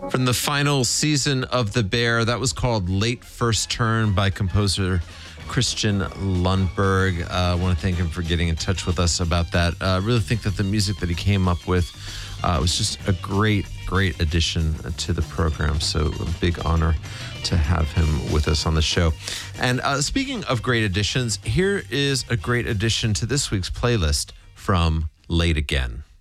From the final season of The Bear, that was called Late First Turn by composer Christian Lundberg. I want to thank him for getting in touch with us about that. I really think that the music that he came up with was just a great addition to the program. So a big honor to have him with us on the show. And speaking of great additions, here is a great addition to this week's playlist from Late Again.